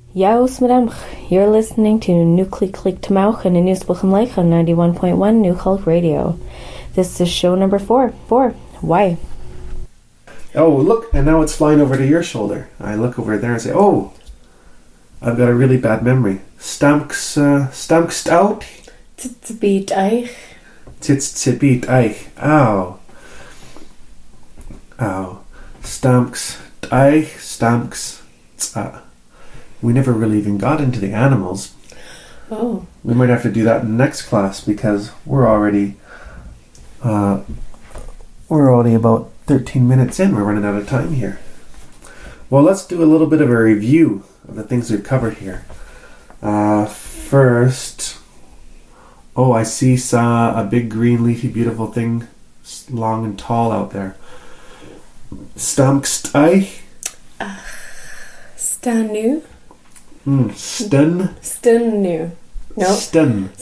Yaos Madam, you're listening to Nuclear Click Tamauch and Inusbuchem Lake on 91.1 New Hulk Radio. This is show number 4. Why? Oh, look, and now it's flying over to your shoulder. I look over there and say, oh, I've got a really bad memory. Stamks out? Titsbeet eich. Titsbeet eich. Ow. Stamks eich. We never really even got into the animals. Oh. We might have to do that in the next class because we're already about 13 minutes in. We're running out of time here. Well, let's do a little bit of a review of the things we've covered here. First, I saw a big green leafy beautiful thing, long and tall out there. Stamkst eich? Stanu? Stun? Stunu. No. Stun.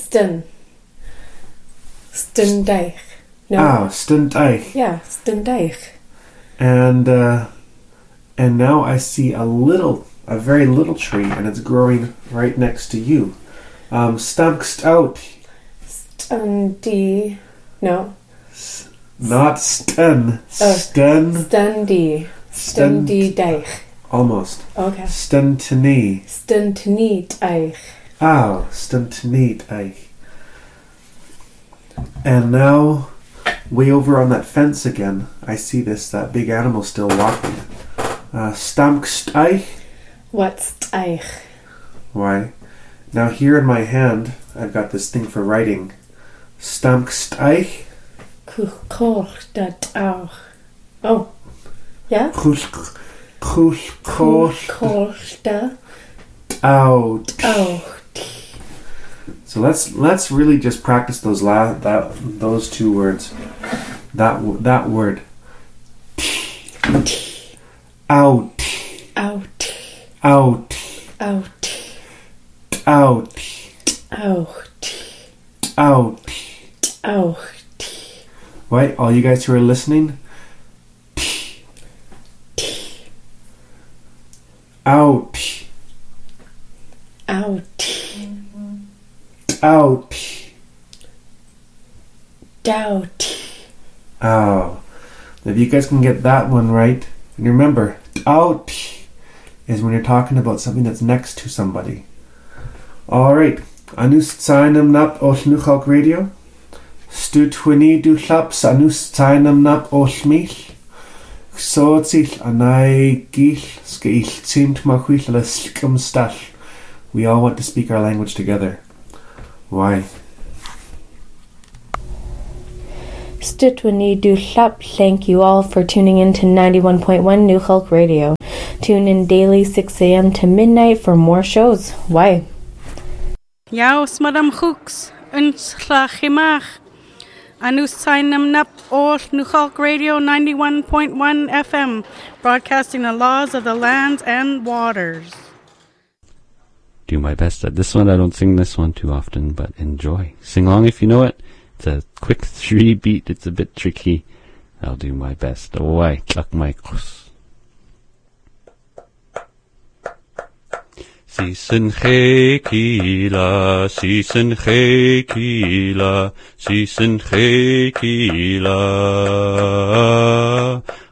Stundeich. No. Stundeich. Yeah, Stundeich. And now I see a very little tree, and it's growing right next to you. Stamkst out. Stundi. No. Not stun. Stun. Stundi. Stundi deich. Almost. Okay. Stuntini. Stuntiniet eich. Stuntiniet eich. And now, way over on that fence again, I see that big animal still walking. Stamkst eich? What's eich? Why? Now here in my hand, I've got this thing for writing. Stamkst eich? Kuch dat auch. Oh. Yeah? Kuch out. So let's really just practice those two words. That word. Out. Right, all you guys who are listening. Out. Oh. If you guys can get that one right, and remember, out is when you're talking about something that's next to somebody. Alright. Anus tsainam nap oll New Hulk Radio. Stu twini du llaps anus tsainam nap oll mich. Sotil anai gil skeil timt machwil la skum stall. We all want to speak our language together. Why? Stutwini du llap. Thank you all for tuning in to 91.1 New Hulk Radio. Tune in daily 6 a.m. to midnight for more shows. Why? Yaos Madam Hooks, Unslachimach. Anus Sainam Nap All New Hulk Radio 91.1 FM, broadcasting the laws of the lands and waters. Do my best at this one. I don't sing this one too often, but enjoy. Sing along if you know it. It's a quick 3 beat. It's a bit tricky. I'll do my best. Away, cluck my cross. Sisen chekila, sisen chekila, sisen chekila.